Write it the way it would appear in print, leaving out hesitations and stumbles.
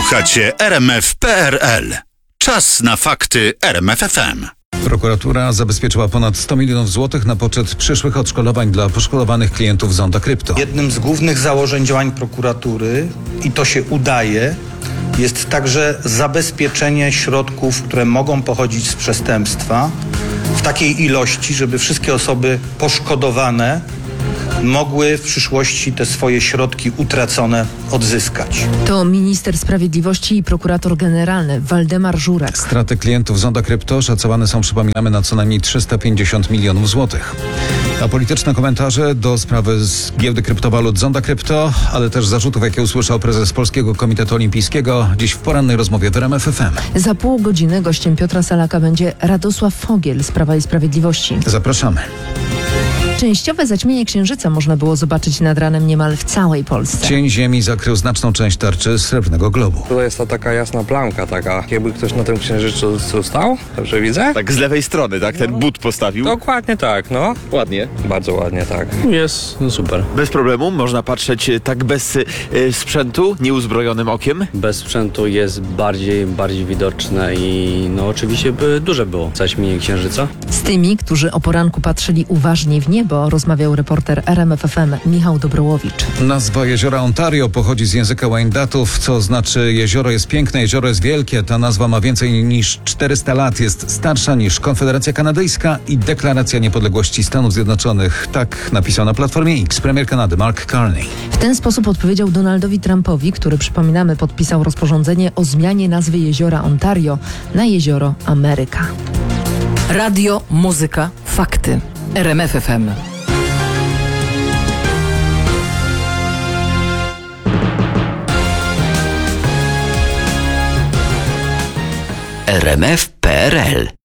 Słuchacie RMF.pl. Czas na fakty RMFFM. Prokuratura zabezpieczyła ponad 100 milionów złotych na poczet przyszłych odszkodowań dla poszkodowanych klientów Zonda Krypto. Jednym z głównych założeń działań prokuratury, i to się udaje, jest także zabezpieczenie środków, które mogą pochodzić z przestępstwa w takiej ilości, żeby wszystkie osoby poszkodowane mogły w przyszłości te swoje środki utracone odzyskać. To minister sprawiedliwości i prokurator generalny Waldemar Żurek. Straty klientów Zonda Krypto szacowane są, przypominamy, na co najmniej 350 milionów złotych. A polityczne komentarze do sprawy z giełdy kryptowalut Zonda Krypto, ale też zarzutów, jakie usłyszał prezes Polskiego Komitetu Olimpijskiego, dziś w porannej rozmowie w RMF FM. Za pół godziny gościem Piotra Salaka będzie Radosław Fogiel z Prawa i Sprawiedliwości. Zapraszamy. Częściowe zaćmienie księżyca można było zobaczyć nad ranem niemal w całej Polsce. Cień ziemi zakrył znaczną część tarczy srebrnego globu. To jest ta taka jasna plamka, jakby ktoś na tym księżycu stał, dobrze widzę? Tak z lewej strony, tak? Ten but postawił. Dokładnie tak, no. Ładnie. Bardzo ładnie, tak. Jest super. Bez problemu można patrzeć tak bez sprzętu, nieuzbrojonym okiem. Bez sprzętu jest bardziej widoczne i no oczywiście by duże było zaćmienie księżyca. Z tymi, którzy o poranku patrzyli uważnie w niebo, rozmawiał reporter RMFFM Michał Dobrołowicz. Nazwa jeziora Ontario pochodzi z języka Wendatów, co znaczy jezioro jest piękne, jezioro jest wielkie. Ta nazwa ma więcej niż 400 lat, jest starsza niż Konfederacja Kanadyjska i Deklaracja Niepodległości Stanów Zjednoczonych. Tak napisał na Platformie X premier Kanady Mark Carney. W ten sposób odpowiedział Donaldowi Trumpowi, który, przypominamy, podpisał rozporządzenie o zmianie nazwy jeziora Ontario na jezioro Ameryka. Radio, muzyka, fakty. RMF FM. RMF.pl